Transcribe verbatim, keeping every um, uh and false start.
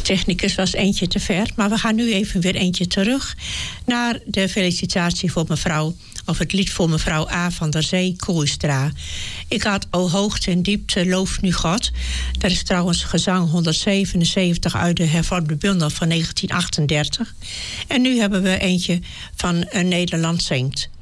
technicus was eentje te ver. Maar we gaan nu even weer eentje terug naar de felicitatie voor mevrouw, of het lied voor mevrouw A. van der Zee Koeistra. Ik had o hoogte en diepte loof nu God. Dat is trouwens gezang honderdzevenenzeventig uit de hervormde bundel van negentien achtendertig. En nu hebben we eentje van Een Nederland Zingt.